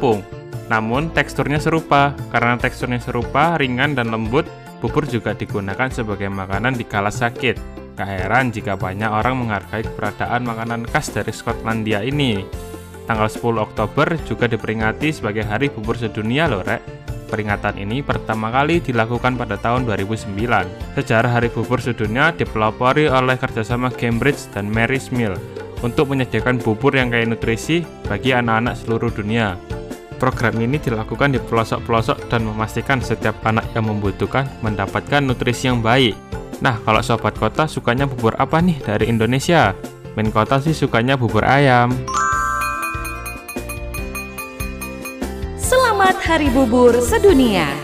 tepung. Namun teksturnya serupa. Karena teksturnya serupa, ringan dan lembut, bubur juga digunakan sebagai makanan di kala sakit. Gak heran jika banyak orang menghargai keberadaan makanan khas dari Skotlandia ini. Tanggal 10 Oktober juga diperingati sebagai Hari Bubur Sedunia loh, Rek. Peringatan ini pertama kali dilakukan pada tahun 2009. Sejarah Hari Bubur Sedunia dipelopori oleh kerjasama Cambridge dan Mary's Meal untuk menyediakan bubur yang kaya nutrisi bagi anak-anak seluruh dunia. Program ini dilakukan di pelosok-pelosok dan memastikan setiap anak yang membutuhkan mendapatkan nutrisi yang baik. Nah, kalau sobat kota sukanya bubur apa nih dari Indonesia? Min Kota sih sukanya bubur ayam. Selamat Hari Bubur Sedunia.